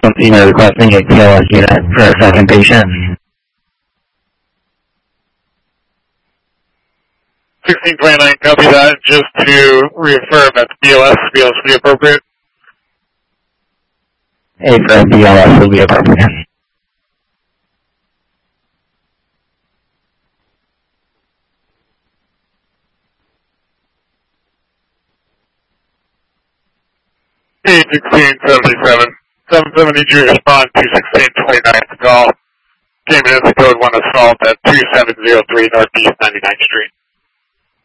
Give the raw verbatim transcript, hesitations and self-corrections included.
Encino requesting a T L S unit for a second patient. sixteen twenty-nine, copy that. Just to reaffirm that B L S, B L S would be appropriate. A for B L S will be appropriate. eight sixteen seventy-seven. seven seventy, you respond to sixteen twenty-nine call. Came in as the code one assault at two seven zero three Northeast ninety-ninth Street.